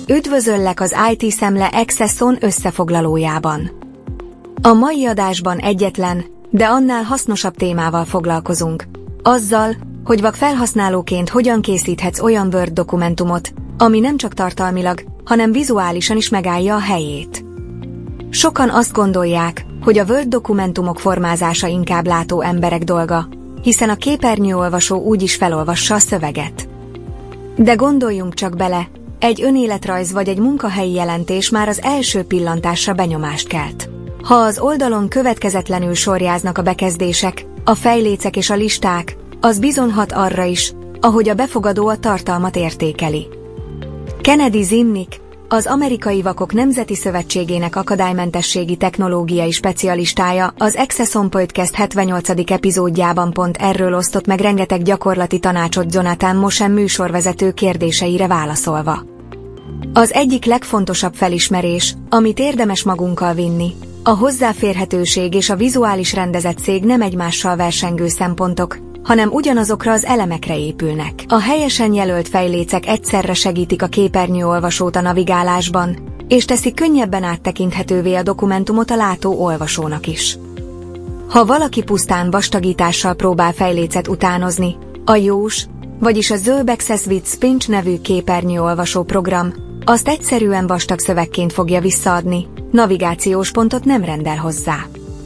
Üdvözöllek az IT Szemle Access-on összefoglalójában. A mai adásban egyetlen, de annál hasznosabb témával foglalkozunk. Azzal, hogy vak felhasználóként hogyan készíthetsz olyan Word dokumentumot, ami nem csak tartalmilag, hanem vizuálisan is megállja a helyét. Sokan azt gondolják, hogy a Word dokumentumok formázása inkább látó emberek dolga, hiszen a képernyőolvasó úgyis felolvassa a szöveget. De gondoljunk csak bele, egy önéletrajz vagy egy munkahelyi jelentés már az első pillantásra benyomást kelt. Ha az oldalon következetlenül sorjáznak a bekezdések, a fejlécek és a listák, az bizonyhat arra is, ahogy a befogadó a tartalmat értékeli. Kennedy Zinnick, az Amerikai Vakok Nemzeti Szövetségének akadálymentességi technológiai specialistája az Access On Podcast 78. epizódjában pont erről osztott meg rengeteg gyakorlati tanácsot Jonathan Mosen műsorvezető kérdéseire válaszolva. Az egyik legfontosabb felismerés, amit érdemes magunkkal vinni, a hozzáférhetőség és a vizuális rendezettség nem egymással versengő szempontok, hanem ugyanazokra az elemekre épülnek. A helyesen jelölt fejlécek egyszerre segítik a képernyőolvasót a navigálásban, és teszik könnyebben áttekinthetővé a dokumentumot a látó olvasónak is. Ha valaki pusztán vastagítással próbál fejlécet utánozni, a JOS, vagyis a Zoom Access with Pinch nevű képernyőolvasó program, azt egyszerűen vastag szövegként fogja visszaadni, navigációs pontot nem rendel hozzá.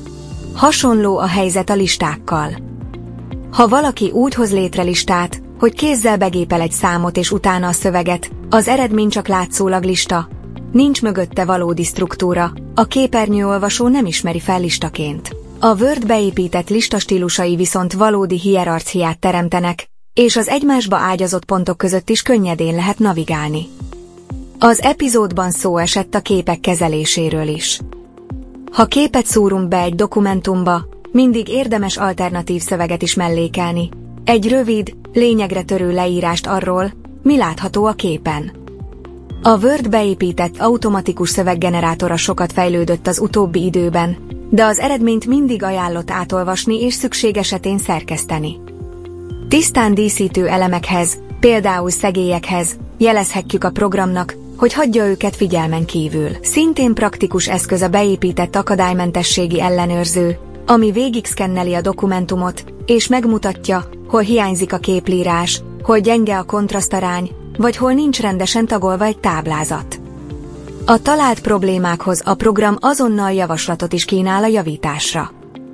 Hasonló a helyzet a listákkal. Ha valaki úgy hoz létre listát, hogy kézzel begépel egy számot és utána a szöveget, az eredmény csak látszólag lista, nincs mögötte valódi struktúra, a képernyőolvasó nem ismeri fel listaként. A Word beépített listastílusai viszont valódi hierarchiát teremtenek, és az egymásba ágyazott pontok között is könnyedén lehet navigálni. Az epizódban szó esett a képek kezeléséről is. Ha képet szúrunk be egy dokumentumba, mindig érdemes alternatív szöveget is mellékelni. Egy rövid, lényegre törő leírást arról, mi látható a képen. A Word beépített automatikus szöveggenerátora sokat fejlődött az utóbbi időben, de az eredményt mindig ajánlott átolvasni és szükség esetén szerkeszteni. Tisztán díszítő elemekhez, például szegélyekhez, jelezhetjük a programnak, hogy hagyja őket figyelmen kívül. Szintén praktikus eszköz a beépített akadálymentességi ellenőrző, ami végigszkenneli a dokumentumot, és megmutatja, hol hiányzik a képlírás, hol gyenge a kontrasztarány, vagy hol nincs rendesen tagolva egy táblázat. A talált problémákhoz a program azonnal javaslatot is kínál a javításra.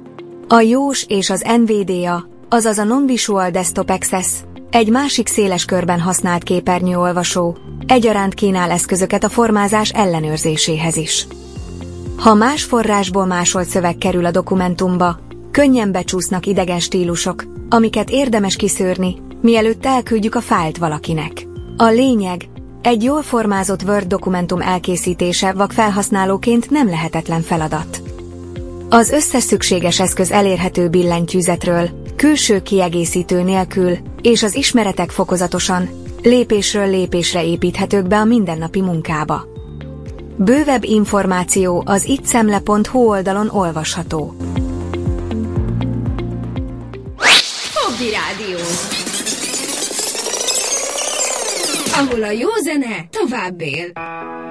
A JOS és az NVDA, azaz a Non-Visual Desktop Access, egy másik széles körben használt képernyőolvasó, egyaránt kínál eszközöket a formázás ellenőrzéséhez is. Ha más forrásból másolt szöveg kerül a dokumentumba, könnyen becsúsznak idegen stílusok, amiket érdemes kiszűrni, mielőtt elküldjük a fájlt valakinek. A lényeg, egy jól formázott Word dokumentum elkészítése vak felhasználóként nem lehetetlen feladat. Az összes szükséges eszköz elérhető billentyűzetről, külső kiegészítő nélkül, és az ismeretek fokozatosan, lépésről lépésre építhetők be a mindennapi munkába. Bővebb információ az itszemle.hu oldalon olvasható. Hobby Rádió, ahol a jó zene tovább él.